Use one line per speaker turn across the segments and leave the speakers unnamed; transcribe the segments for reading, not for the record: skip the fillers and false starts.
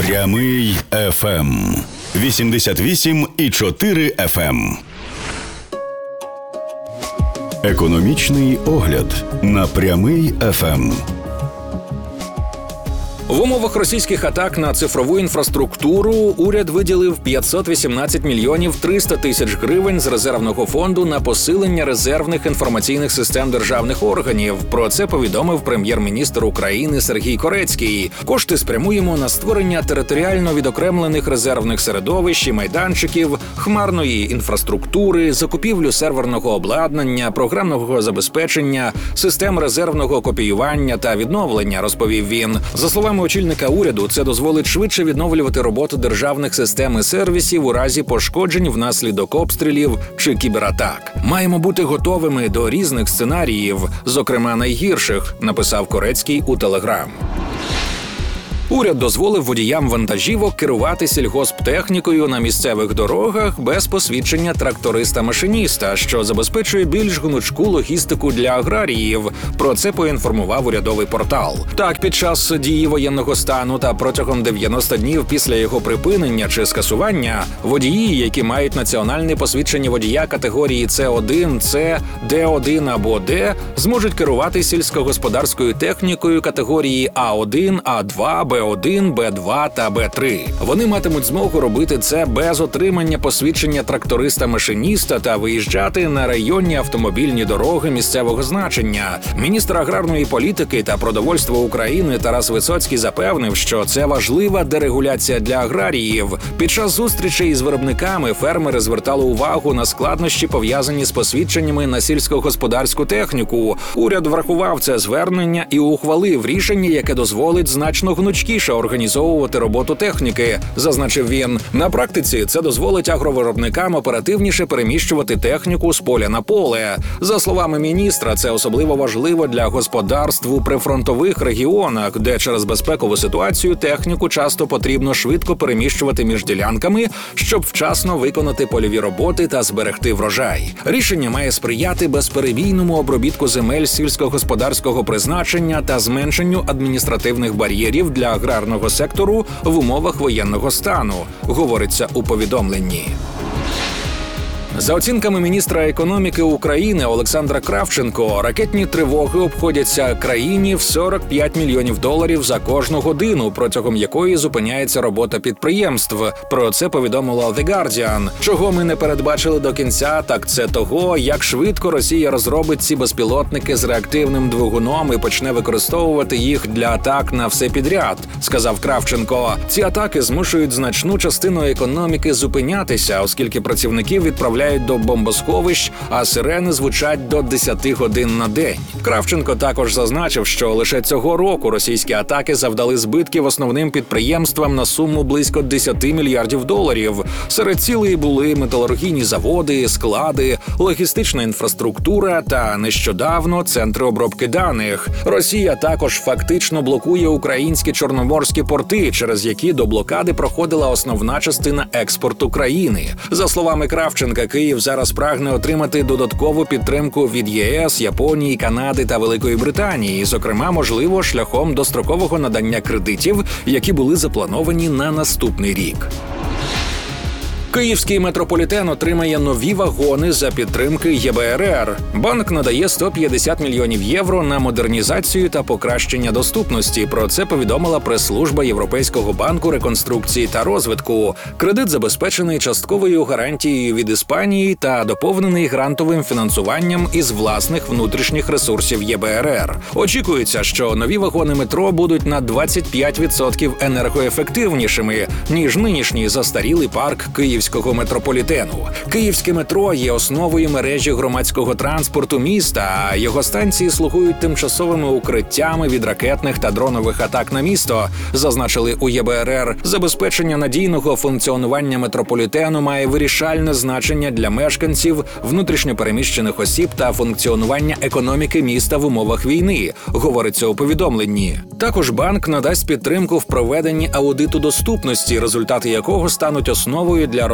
Прямий FM 88,4 FM. Економічний огляд на Прямий FM.
В умовах російських атак на цифрову інфраструктуру уряд виділив 518 мільйонів 300 тисяч гривень з резервного фонду на посилення резервних інформаційних систем державних органів. Про це повідомив прем'єр-міністр України Сергій Корецький. Кошти спрямуємо на створення територіально відокремлених резервних середовищ і майданчиків, хмарної інфраструктури, закупівлю серверного обладнання, програмного забезпечення, систем резервного копіювання та відновлення, розповів він. За словами очільника уряду, це дозволить швидше відновлювати роботу державних систем і сервісів у разі пошкоджень внаслідок обстрілів чи кібератак. Маємо бути готовими до різних сценаріїв, зокрема найгірших, написав Корецький у Телеграм. Уряд дозволив водіям вантажівок керувати сільгосптехнікою на місцевих дорогах без посвідчення тракториста-машиніста, що забезпечує більш гнучку логістику для аграріїв. Про це поінформував урядовий портал. Так, під час дії воєнного стану та протягом 90 днів після його припинення чи скасування водії, які мають національне посвідчення водія категорії С1, С, Д1 або Д, зможуть керувати сільськогосподарською технікою категорії А1, А2, Б1, Б2 та Б3. Вони матимуть змогу робити це без отримання посвідчення тракториста-машиніста та виїжджати на районні автомобільні дороги місцевого значення. Міністр аграрної політики та продовольства України Тарас Висоцький запевнив, що це важлива дерегуляція для аграріїв. Під час зустрічей із виробниками фермери звертали увагу на складнощі, пов'язані з посвідченнями на сільськогосподарську техніку. Уряд врахував це звернення і ухвалив рішення, яке дозволить значно гнучкіше організовувати роботу техніки, зазначив він. На практиці це дозволить агровиробникам оперативніше переміщувати техніку з поля на поле. За словами міністра, це особливо важливо для господарств у прифронтових регіонах, де через безпекову ситуацію техніку часто потрібно швидко переміщувати між ділянками, щоб вчасно виконати польові роботи та зберегти врожай. Рішення має сприяти безперебійному обробітку земель сільськогосподарського призначення та зменшенню адміністративних бар'єрів для аграрного сектору в умовах воєнного стану, говориться у повідомленні. За оцінками міністра економіки України Олександра Кравченко, ракетні тривоги обходяться країні в $45 мільйонів за кожну годину, протягом якої зупиняється робота підприємств. Про це повідомила The Guardian. Чого ми не передбачили до кінця, так це того, як швидко Росія розробить ці безпілотники з реактивним двигуном і почне використовувати їх для атак на все підряд, сказав Кравченко. Ці атаки змушують значну частину економіки зупинятися, оскільки працівників відправляють до бомбосховищ, а сирени звучать до 10 годин на день. Кравченко також зазначив, що лише цього року російські атаки завдали збитків основним підприємствам на суму близько $10 мільярдів. Серед цілей були металургійні заводи, склади, логістична інфраструктура та нещодавно центри обробки даних. Росія також фактично блокує українські чорноморські порти, через які до блокади проходила основна частина експорту країни. За словами Кравченка, Київ зараз прагне отримати додаткову підтримку від ЄС, Японії, Канади та Великої Британії, зокрема, можливо, шляхом дострокового надання кредитів, які були заплановані на наступний рік. Київський метрополітен отримає нові вагони за підтримки ЄБРР. Банк надає €150 мільйонів на модернізацію та покращення доступності. Про це повідомила прес-служба Європейського банку реконструкції та розвитку. Кредит забезпечений частковою гарантією від Іспанії та доповнений грантовим фінансуванням із власних внутрішніх ресурсів ЄБРР. Очікується, що нові вагони метро будуть на 25% енергоефективнішими, ніж нинішній застарілий парк Київського метрополітену. Київське метро є основою мережі громадського транспорту міста, а його станції слугують тимчасовими укриттями від ракетних та дронових атак на місто, зазначили у ЄБРР. Забезпечення надійного функціонування метрополітену має вирішальне значення для мешканців, внутрішньо переміщених осіб та функціонування економіки міста в умовах війни, говориться у повідомленні. Також банк надасть підтримку в проведенні аудиту доступності, результати якого стануть основою для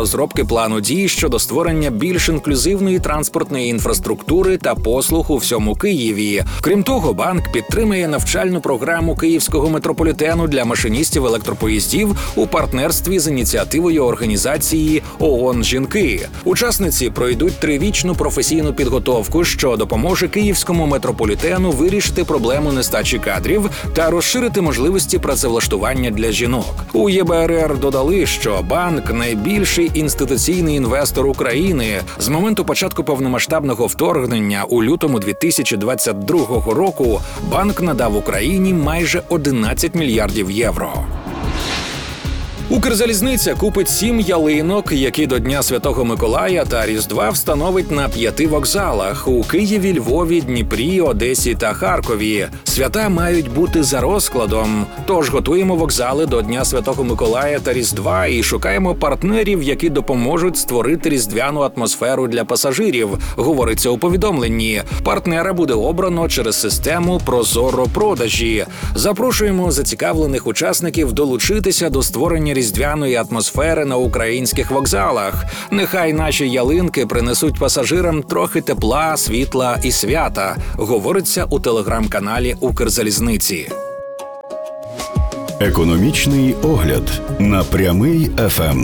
розробки плану дій щодо створення більш інклюзивної транспортної інфраструктури та послуг у всьому Києві. Крім того, банк підтримує навчальну програму Київського метрополітену для машиністів електропоїздів у партнерстві з ініціативою організації ООН «Жінки». Учасниці пройдуть 3-річну професійну підготовку, що допоможе Київському метрополітену вирішити проблему нестачі кадрів та розширити можливості працевлаштування для жінок. У ЄБРР додали, що банк – найбільший інституційний інвестор України. З моменту початку повномасштабного вторгнення у лютому 2022 року банк надав Україні майже 11 мільярдів євро. Укрзалізниця купить 7 ялинок, які до Дня Святого Миколая та Різдва встановить на 5 вокзалах – у Києві, Львові, Дніпрі, Одесі та Харкові. Свята мають бути за розкладом. Тож готуємо вокзали до Дня Святого Миколая та Різдва і шукаємо партнерів, які допоможуть створити різдвяну атмосферу для пасажирів, говориться у повідомленні. Партнера буде обрано через систему «Прозоро-продажі». Запрошуємо зацікавлених учасників долучитися до створення різдвяної атмосфери на українських вокзалах. Нехай наші ялинки принесуть пасажирам трохи тепла, світла і свята, говориться у телеграм-каналі Укрзалізниці.
Економічний огляд на Прямий ФМ.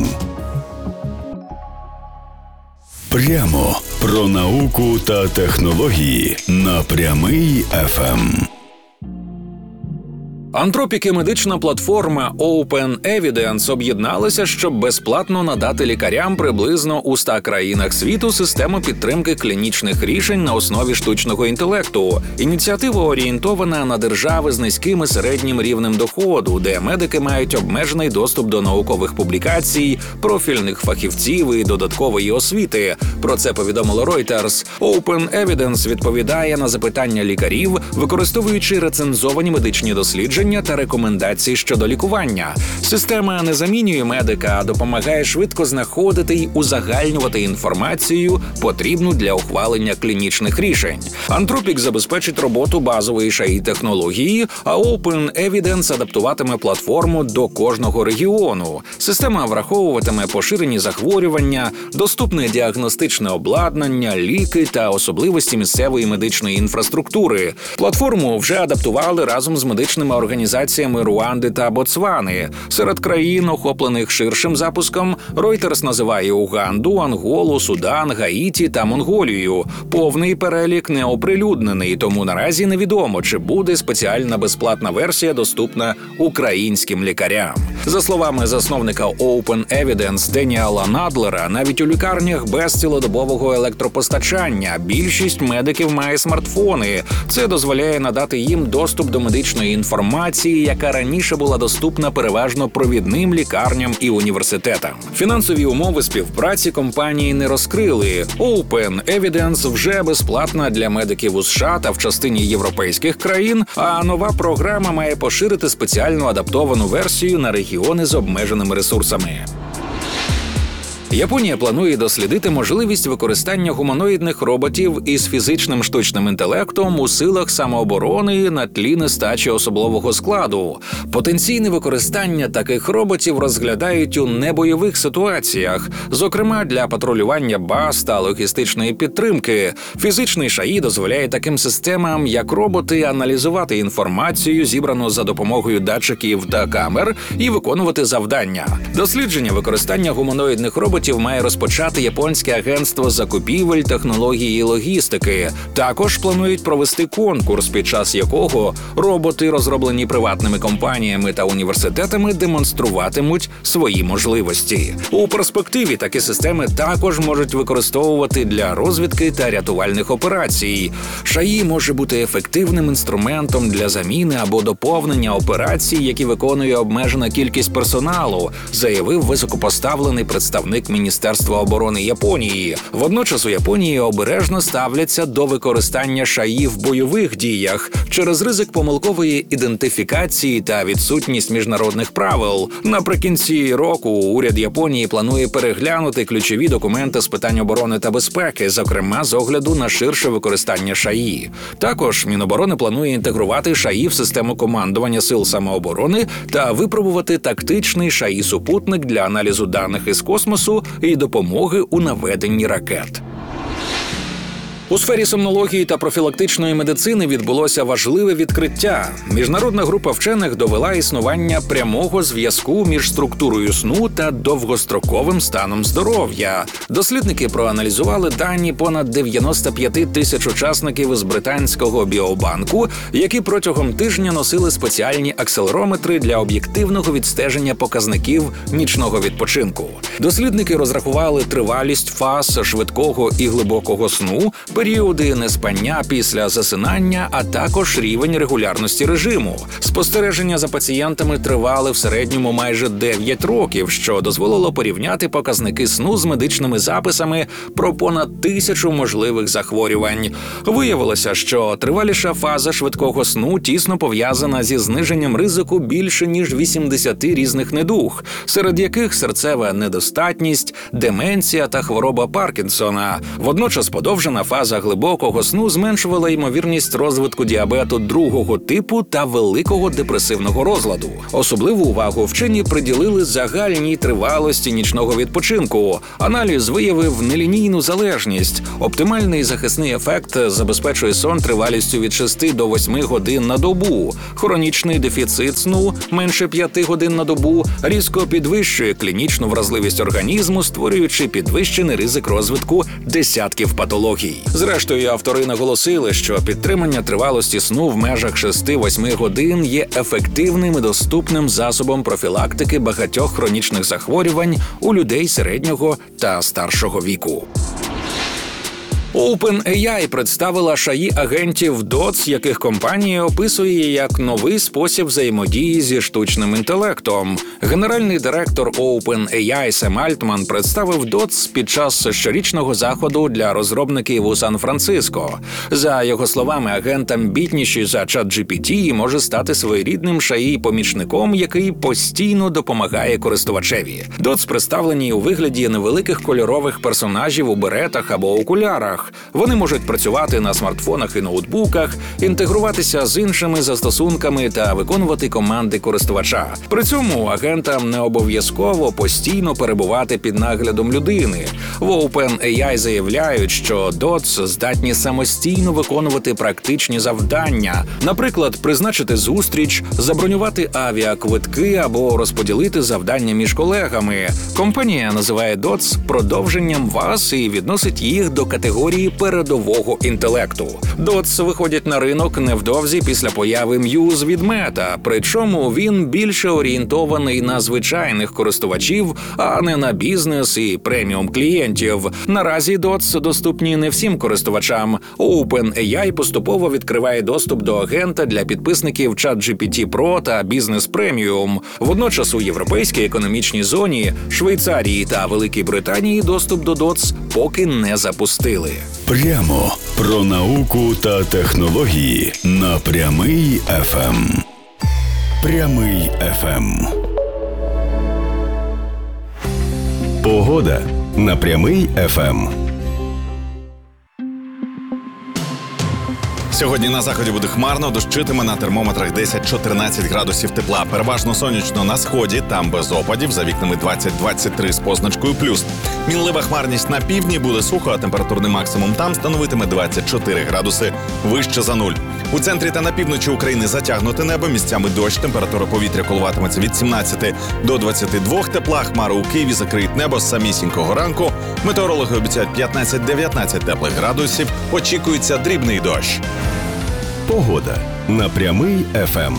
Прямо про науку та технології на Прямий ФМ.
Антропіки медична платформа Open Evidence об'єдналися, щоб безплатно надати лікарям приблизно у 100 країнах світу систему підтримки клінічних рішень на основі штучного інтелекту. Ініціатива орієнтована на держави з низьким і середнім рівнем доходу, де медики мають обмежений доступ до наукових публікацій, профільних фахівців і додаткової освіти. Про це повідомило Reuters. Open Evidence відповідає на запитання лікарів, використовуючи рецензовані медичні дослідження та рекомендації щодо лікування. Система не замінює медика, а допомагає швидко знаходити й узагальнювати інформацію, потрібну для ухвалення клінічних рішень. Антропік забезпечить роботу базової ШАІ-технології, а Open Evidence адаптуватиме платформу до кожного регіону. Система враховуватиме поширені захворювання, доступне діагностичне обладнання, ліки та особливості місцевої медичної інфраструктури. Платформу вже адаптували разом з медичними організаціями Руанди та Ботсвани. Серед країн, охоплених ширшим запуском, Reuters називає Уганду, Анголу, Судан, Гаїті та Монголію. Повний перелік не оприлюднений, тому наразі невідомо, чи буде спеціальна безплатна версія доступна українським лікарям. За словами засновника Open Evidence Деніала Надлера, навіть у лікарнях без цілодобового електропостачання більшість медиків має смартфони. Це дозволяє надати їм доступ до медичної інформації, яка раніше була доступна переважно провідним лікарням і університетам. Фінансові умови співпраці компанії не розкрили. Open Evidence вже безплатна для медиків у США та в частині європейських країн, а нова програма має поширити спеціально адаптовану версію на регіони з обмеженими ресурсами. Японія планує дослідити можливість використання гуманоїдних роботів із фізичним штучним інтелектом у силах самооборони на тлі нестачі особового складу. Потенційне використання таких роботів розглядають у небойових ситуаціях, зокрема для патрулювання баз та логістичної підтримки. Фізичний ШАІ дозволяє таким системам, як роботи, аналізувати інформацію, зібрану за допомогою датчиків та камер, і виконувати завдання. Дослідження використання гуманоїдних роботів має розпочати Японське агентство закупівель, технології і логістики. Також планують провести конкурс, під час якого роботи, розроблені приватними компаніями та університетами, демонструватимуть свої можливості. У перспективі такі системи також можуть використовувати для розвідки та рятувальних операцій. ШАІ може бути ефективним інструментом для заміни або доповнення операцій, які виконує обмежена кількість персоналу, заявив високопоставлений представник Міністерства оборони Японії. Водночас у Японії обережно ставляться до використання ШАІ в бойових діях через ризик помилкової ідентифікації та відсутність міжнародних правил. Наприкінці року уряд Японії планує переглянути ключові документи з питань оборони та безпеки, зокрема з огляду на ширше використання ШАІ. Також Міноборони планує інтегрувати ШАІ в систему командування сил самооборони та випробувати тактичний ШАІ-супутник для аналізу даних із космосу захисту і допомоги у наведенні ракет. У сфері сомнології та профілактичної медицини відбулося важливе відкриття. Міжнародна група вчених довела існування прямого зв'язку між структурою сну та довгостроковим станом здоров'я. Дослідники проаналізували дані понад 95 тисяч учасників із британського біобанку, які протягом тижня носили спеціальні акселерометри для об'єктивного відстеження показників нічного відпочинку. Дослідники розрахували тривалість фаз швидкого і глибокого сну, періоди неспання після засинання, а також рівень регулярності режиму. Спостереження за пацієнтами тривали в середньому майже 9 років, що дозволило порівняти показники сну з медичними записами про понад 1000 можливих захворювань. Виявилося, що триваліша фаза швидкого сну тісно пов'язана зі зниженням ризику більше ніж 80 різних недуг, серед яких серцева недостатність, деменція та хвороба Паркінсона. Водночас подовжена фаза глибокого сну зменшувала ймовірність розвитку діабету 2-го типу та великого депресивного розладу. Особливу увагу вчені приділили загальній тривалості нічного відпочинку. Аналіз виявив нелінійну залежність. Оптимальний захисний ефект забезпечує сон тривалістю від 6 до 8 годин на добу. Хронічний дефіцит сну менше 5 годин на добу різко підвищує клінічну вразливість організму, створюючи підвищений ризик розвитку десятків патологій. Зрештою, автори наголосили, що підтримання тривалості сну в межах 6-8 годин є ефективним і доступним засобом профілактики багатьох хронічних захворювань у людей середнього та старшого віку. OpenAI представила шаї-агентів DOTS, яких компанія описує як новий спосіб взаємодії зі штучним інтелектом. Генеральний директор OpenAI Сем Альтман представив DOTS під час щорічного заходу для розробників у Сан-Франциско. За його словами, агент амбітніший за ChatGPT і може стати своєрідним шаї-помічником, який постійно допомагає користувачеві. DOTS представлені у вигляді невеликих кольорових персонажів у беретах або окулярах. Вони можуть працювати на смартфонах і ноутбуках, інтегруватися з іншими застосунками та виконувати команди користувача. При цьому агентам не обов'язково постійно перебувати під наглядом людини. В OpenAI заявляють, що DOTS здатні самостійно виконувати практичні завдання, наприклад, призначити зустріч, забронювати авіаквитки або розподілити завдання між колегами. Компанія називає DOTS продовженням вас і відносить їх до категорії передового інтелекту. DOTS виходять на ринок невдовзі після появи Muse від Meta, причому він більше орієнтований на звичайних користувачів, а не на бізнес і преміум клієнтів. Наразі DOTS доступні не всім користувачам. OpenAI поступово відкриває доступ до агента для підписників ChatGPT Pro та Business Premium. Водночас у Європейській економічній зоні, Швейцарії та Великій Британії доступ до DOTS поки не запустили.
Прямо про науку та технології на Прямий ФМ. Прямий ФМ. Погода на Прямий ФМ.
Сьогодні на заході буде хмарно, дощитиме, на термометрах 10-14 градусів тепла. Переважно сонячно на сході, там без опадів, за вікнами 20-23 з позначкою плюс. Мінлива хмарність на півдні, буде сухо, а температурний максимум там становитиме 24 градуси вище за нуль. У центрі та на півночі України затягнуте небо, місцями дощ, температура повітря коливатиметься від 17 до 22 тепла, хмари у Києві закриють небо з самісінького ранку. Метеорологи обіцяють 15-19 теплих градусів, очікується дрібний дощ.
Погода на Прямий ФМ.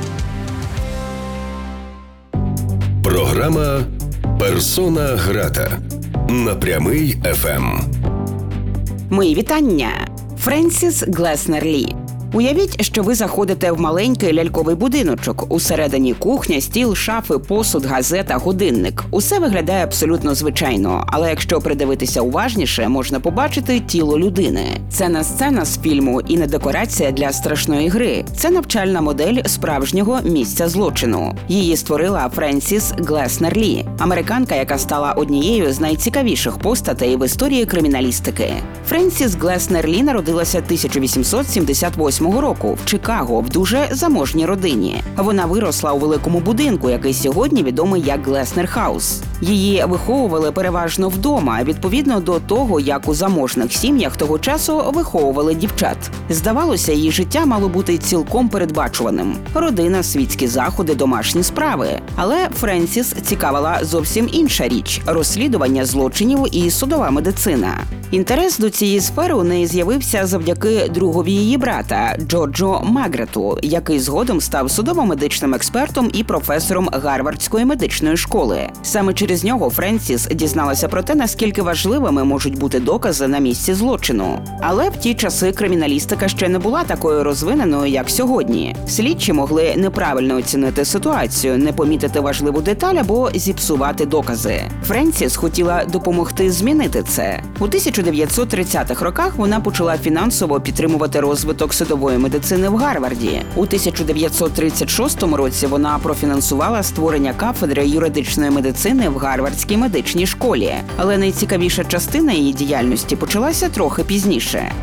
Програма «Персона грата» на Прямий ФМ.
Мої вітання! Френсіс Глеснер Лі. Уявіть, що ви заходите в маленький ляльковий будиночок. Усередині кухня, стіл, шафи, посуд, газета, годинник. Усе виглядає абсолютно звичайно, але якщо придивитися уважніше, можна побачити тіло людини. Це не сцена з фільму і не декорація для страшної гри. Це навчальна модель справжнього місця злочину. Її створила Френсіс Глеснер Лі, американка, яка стала однією з найцікавіших постатей в історії криміналістики. Френсіс Глеснер Лі народилася 1878 2008 року в Чикаго в дуже заможній родині. Вона виросла у великому будинку, який сьогодні відомий як Глеснер Хаус. Її виховували переважно вдома, відповідно до того, як у заможних сім'ях того часу виховували дівчат. Здавалося, її життя мало бути цілком передбачуваним. Родина, світські заходи, домашні справи. Але Френсіс цікавила зовсім інша річ – розслідування злочинів і судова медицина. Інтерес до цієї сфери у неї з'явився завдяки другові її брата Джорджу Магрету, який згодом став судово-медичним експертом і професором Гарвардської медичної школи. Саме через нього Френсіс дізналася про те, наскільки важливими можуть бути докази на місці злочину. Але в ті часи криміналістика ще не була такою розвиненою, як сьогодні. Слідчі могли неправильно оцінити ситуацію, не помітити важливу деталь або зіпсувати докази. Френсіс хотіла допомогти змінити це. У 1930-х роках вона почала фінансово підтримувати розвиток судової медицини в Гарварді. У 1936 році вона профінансувала створення кафедри юридичної медицини в Гарвардській медичній школі. Але найцікавіша частина її діяльності почалася трохи пізніше.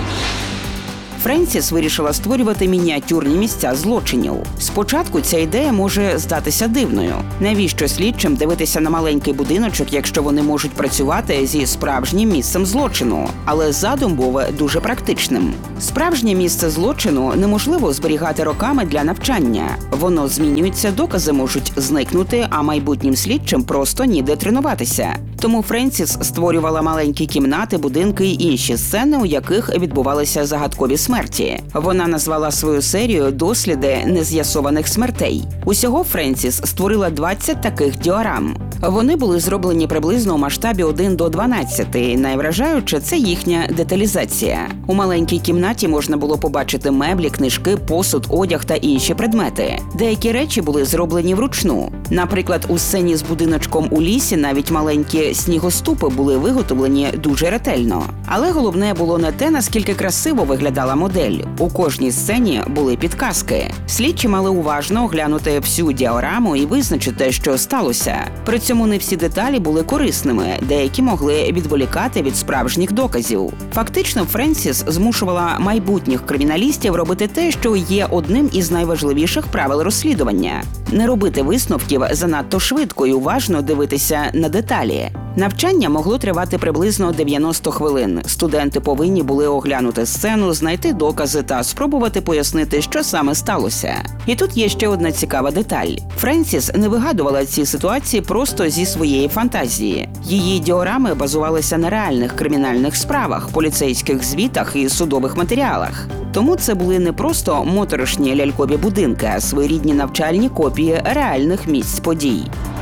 Френсіс вирішила створювати мініатюрні місця злочинів. Спочатку ця ідея може здатися дивною. Навіщо слідчим дивитися на маленький будиночок, якщо вони можуть працювати зі справжнім місцем злочину? Але задум був дуже практичним. Справжнє місце злочину неможливо зберігати роками для навчання. Воно змінюється, докази можуть зникнути, а майбутнім слідчим просто ніде тренуватися. Тому Френсіс створювала маленькі кімнати, будинки й інші сцени, у яких відбувалися загадкові смерті. Вона назвала свою серію «Досліди нез'ясованих смертей». Усього Френсіс створила 20 таких діорам. Вони були зроблені приблизно у масштабі 1:12. Найвражаюче – це їхня деталізація. У маленькій кімнаті можна було побачити меблі, книжки, посуд, одяг та інші предмети. Деякі речі були зроблені вручну. Наприклад, у сцені з будиночком у лісі навіть маленькі снігоступи були виготовлені дуже ретельно. Але головне було не те, наскільки красиво виглядала модель. У кожній сцені були підказки. Слідчі мали уважно оглянути всю діораму і визначити, що сталося. При цьому не всі деталі були корисними, деякі могли відволікати від справжніх доказів. Фактично, Френсіс змушувала майбутніх криміналістів робити те, що є одним із найважливіших правил розслідування – не робити висновків занадто швидко і уважно дивитися на деталі. Навчання могло тривати приблизно 90 хвилин. Студенти повинні були оглянути сцену, знайти докази та спробувати пояснити, що саме сталося. І тут є ще одна цікава деталь. Френсіс не вигадувала ці ситуації просто зі своєї фантазії. Її діорами базувалися на реальних кримінальних справах, поліцейських звітах і судових матеріалах. Тому це були не просто моторошні лялькові будинки, а своєрідні навчальні копії реальних місць подій.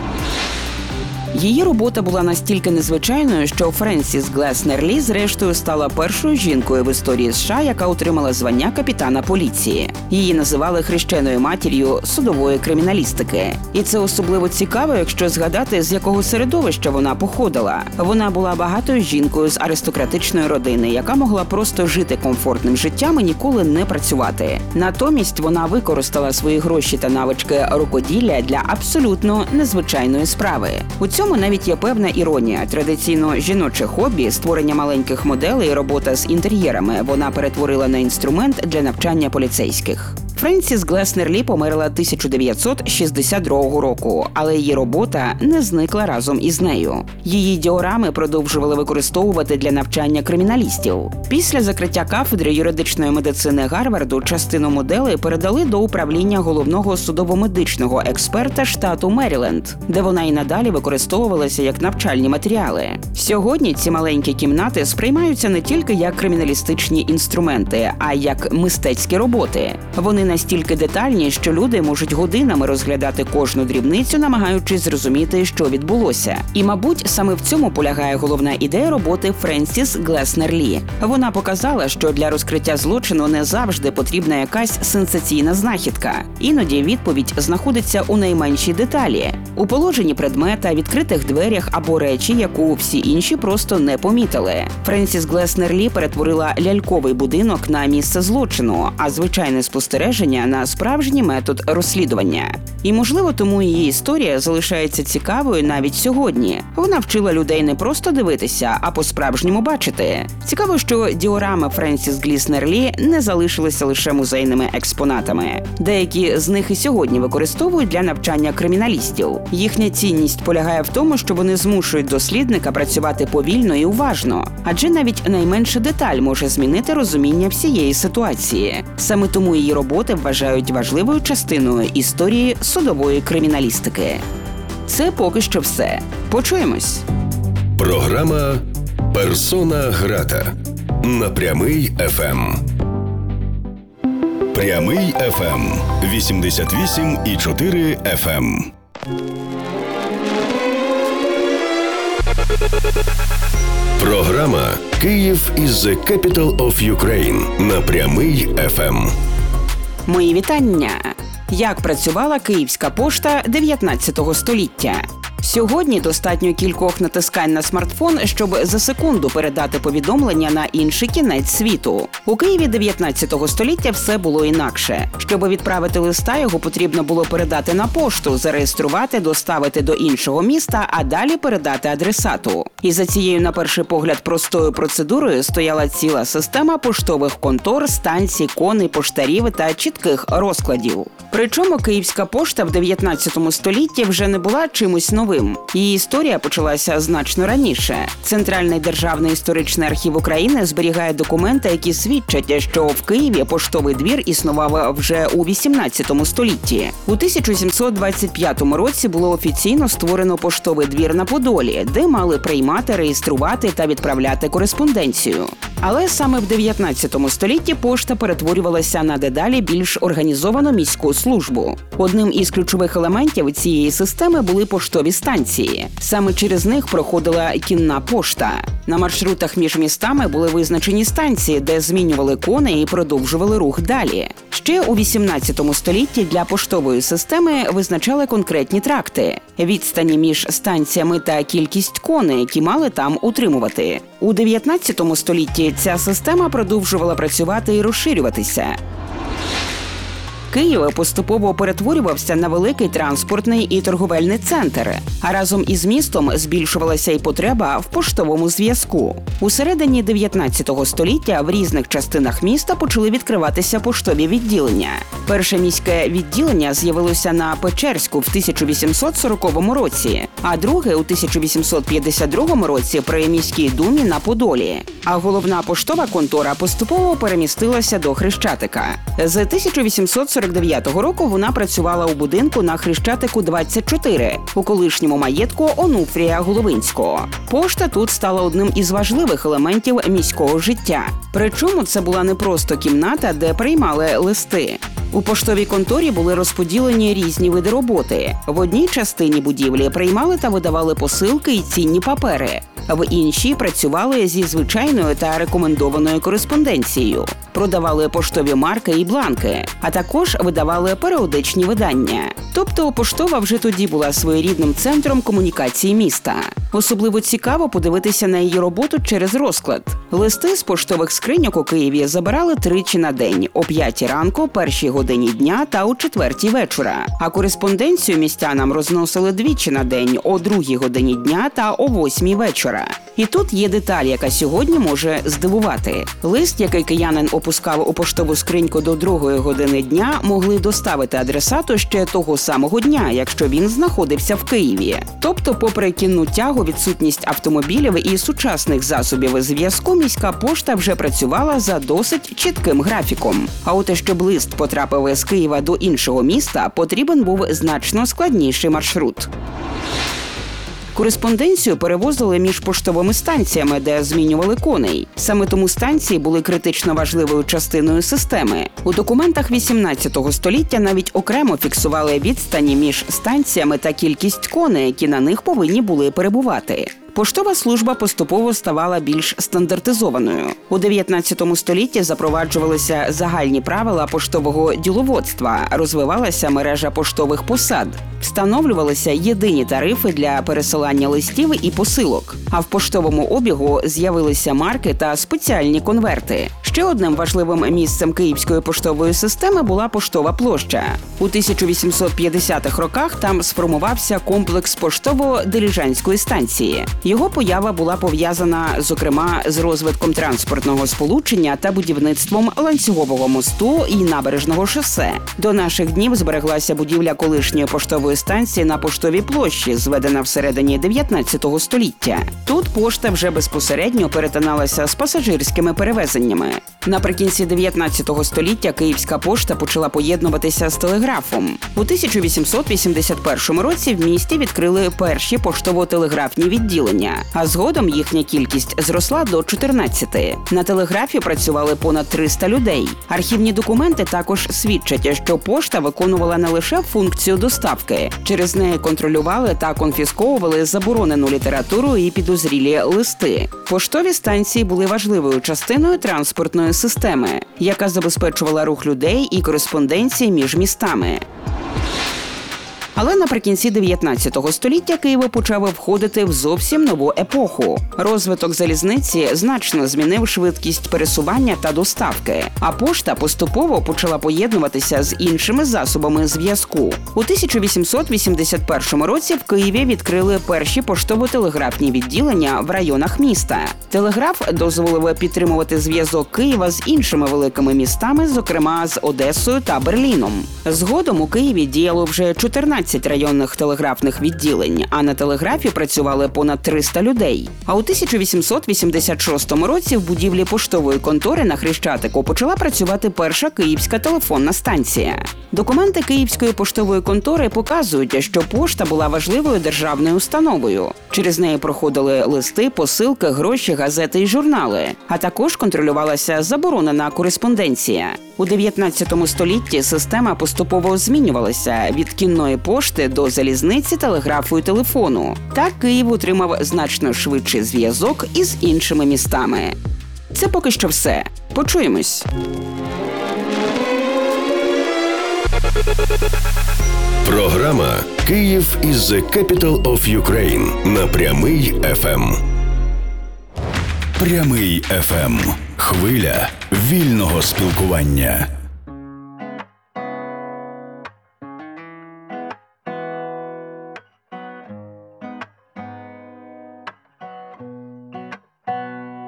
Її робота була настільки незвичайною, що Френсіс Глеснер Лі зрештою стала першою жінкою в історії США, яка отримала звання капітана поліції. Її називали хрещеною матір'ю судової криміналістики. І це особливо цікаво, якщо згадати, з якого середовища вона походила. Вона була багатою жінкою з аристократичної родини, яка могла просто жити комфортним життям і ніколи не працювати. Натомість вона використала свої гроші та навички рукоділля для абсолютно незвичайної справи. У цьому навіть є певна іронія. Традиційно жіноче хобі – створення маленьких моделей і робота з інтер'єрами – вона перетворила на інструмент для навчання поліцейських. Френсіс Глеснер Лі померла 1962 року, але її робота не зникла разом із нею. Її діорами продовжували використовувати для навчання криміналістів. Після закриття кафедри юридичної медицини Гарварду частину моделей передали до управління головного судово-медичного експерта штату Меріленд, де вона і надалі використовувалася як навчальні матеріали. Сьогодні ці маленькі кімнати сприймаються не тільки як криміналістичні інструменти, а як мистецькі роботи. Вони настільки детальні, що люди можуть годинами розглядати кожну дрібницю, намагаючись зрозуміти, що відбулося. І, мабуть, саме в цьому полягає головна ідея роботи Френсіс Глеснер Лі. Вона показала, що для розкриття злочину не завжди потрібна якась сенсаційна знахідка. Іноді відповідь знаходиться у найменшій деталі – у положенні предмета, відкритих дверях або речі, яку всі інші просто не помітили. Френсіс Глеснер Лі перетворила ляльковий будинок на місце злочину, а звичайне спостереження спостереження на справжній метод розслідування. І, можливо, тому її історія залишається цікавою навіть сьогодні. Вона вчила людей не просто дивитися, а по-справжньому бачити. Цікаво, що діорами Френсіс Гліснер Лі не залишилися лише музейними експонатами. Деякі з них і сьогодні використовують для навчання криміналістів. Їхня цінність полягає в тому, що вони змушують дослідника працювати повільно і уважно, адже навіть найменша деталь може змінити розуміння всієї ситуації. Саме тому її роботи вважають важливою частиною історії судової криміналістики. Це поки що все. Почуємось.
Програма «Персона грата» на Прямий ФМ. Прямий ФМ 88,4 FM. Програма «Київ is the capital of Ukraine» на Прямий ФМ.
Мої вітання! Як працювала Київська пошта 19 століття? Сьогодні достатньо кількох натискань на смартфон, щоб за секунду передати повідомлення на інший кінець світу. У Києві 19 століття все було інакше. Щоб відправити листа, його потрібно було передати на пошту, зареєструвати, доставити до іншого міста, а далі передати адресату. І за цією, на перший погляд, простою процедурою стояла ціла система поштових контор, станцій, коней, поштарів та чітких розкладів. Причому Київська пошта в 19 столітті вже не була чимось новим. Її історія почалася значно раніше. Центральний державний історичний архів України зберігає документи, які свідчать, що в Києві поштовий двір існував вже у 18 столітті. У 1725 році було офіційно створено поштовий двір на Подолі, де мали приймати, реєструвати та відправляти кореспонденцію. Але саме в 19 столітті пошта перетворювалася на дедалі більш організовану міську службу. Одним із ключових елементів цієї системи були поштові станції. Саме через них проходила кінна пошта. На маршрутах між містами були визначені станції, де змінювали коней і продовжували рух далі. Ще у 18 столітті для поштової системи визначали конкретні тракти – відстані між станціями та кількість коней, які мали там утримувати. У 19 столітті ця система продовжувала працювати і розширюватися. Київ поступово перетворювався на великий транспортний і торговельний центр, а разом із містом збільшувалася й потреба в поштовому зв'язку. У середині 19 століття в різних частинах міста почали відкриватися поштові відділення. Перше міське відділення з'явилося на Печерську в 1840 році, а друге у 1852 році при міській думі на Подолі. А головна поштова контора поступово перемістилася до Хрещатика. З 1849 року вона працювала у будинку на Хрещатику 24, у колишньому маєтку Онуфрія Головинського. Пошта тут стала одним із важливих елементів міського життя. Причому це була не просто кімната, де приймали листи. У поштовій конторі були розподілені різні види роботи. В одній частині будівлі приймали та видавали посилки і цінні папери. В іншій працювали зі звичайною та рекомендованою кореспонденцією. Продавали поштові марки і бланки, а також видавали періодичні видання. Тобто поштова вже тоді була своєрідним центром комунікації міста. Особливо цікаво подивитися на її роботу через розклад. Листи з поштових скриньок у Києві забирали тричі на день – о 5 ранку, 1 годині дня та о 4 вечора. А кореспонденцію містянам розносили двічі на день – о 2 годині дня та о 8 вечора. І тут є деталь, яка сьогодні може здивувати. Лист, який киянин опускав у поштову скриньку до 2 години дня, могли доставити адресату ще того самого дня, якщо він знаходився в Києві. Тобто, попри кінну тягу, відсутність автомобілів і сучасних засобів зв'язку, міська пошта вже працювала за досить чітким графіком. А от щоб лист потрапив з Києва до іншого міста, потрібен був значно складніший маршрут. Кореспонденцію перевозили між поштовими станціями, де змінювали коней. Саме тому станції були критично важливою частиною системи. У документах 18 століття навіть окремо фіксували відстані між станціями та кількість коней, які на них повинні були перебувати. Поштова служба поступово ставала більш стандартизованою. У 19 столітті запроваджувалися загальні правила поштового діловодства, розвивалася мережа поштових посад, встановлювалися єдині тарифи для пересилання листів і посилок. А в поштовому обігу з'явилися марки та спеціальні конверти. Ще одним важливим місцем Київської поштової системи була Поштова площа. У 1850-х роках там сформувався комплекс поштово-диліжанської станції. Його поява була пов'язана, зокрема, з розвитком транспортного сполучення та будівництвом ланцюгового мосту і набережного шосе. До наших днів збереглася будівля колишньої поштової станції на Поштовій площі, зведена всередині 19 століття. Тут пошта вже безпосередньо перетиналася з пасажирськими перевезеннями. Наприкінці 19 століття Київська пошта почала поєднуватися з телеграфом. У 1881 році в місті відкрили перші поштово-телеграфні відділення, а згодом їхня кількість зросла до 14. На телеграфі працювали понад 300 людей. Архівні документи також свідчать, що пошта виконувала не лише функцію доставки. Через неї контролювали та конфісковували заборонену літературу і підозрілі листи. Поштові станції були важливою частиною транспортної системи, яка забезпечувала рух людей і кореспонденції між містами. Але наприкінці 19 століття Київ почав входити в зовсім нову епоху. Розвиток залізниці значно змінив швидкість пересування та доставки, а пошта поступово почала поєднуватися з іншими засобами зв'язку. У 1881 році в Києві відкрили перші поштово-телеграфні відділення в районах міста. Телеграф дозволив підтримувати зв'язок Києва з іншими великими містами, зокрема з Одесою та Берліном. Згодом у Києві діяло вже 14 районних телеграфних відділень, а на телеграфі працювали понад 300 людей. А у 1886 році в будівлі поштової контори на Хрещатику почала працювати перша київська телефонна станція. Документи Київської поштової контори показують, що пошта була важливою державною установою. Через неї проходили листи, посилки, гроші, газети і журнали, а також контролювалася заборонена кореспонденція. У 19 столітті система поступово змінювалася від кінної пошти до залізниці, телеграфу і телефону. Так Київ отримав значно швидший зв'язок із іншими містами. Це поки що все. Почуємось.
Програма «Київ is the capital of Ukraine» на Прямий ФМ. Прямий ФМ. Хвиля вільного спілкування.